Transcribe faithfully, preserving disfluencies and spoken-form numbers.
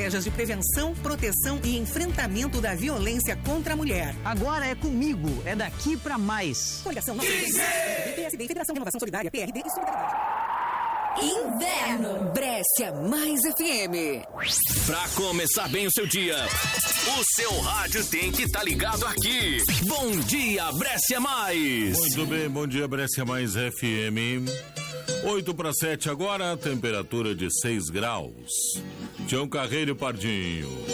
estratégias de prevenção, proteção e enfrentamento da violência contra a mulher. Agora é comigo, é daqui pra mais. Coligação Nova P S D, Federação Renovação Solidária, P R D e Solidariedade. Inverno. Brescia Mais F M. Pra começar bem o seu dia, o seu rádio tem que estar tá ligado aqui. Bom dia, Brescia Mais. Muito bem, bom dia, Brescia Mais F M. oito para sete agora, temperatura de seis graus. Tião Carreiro e Pardinho.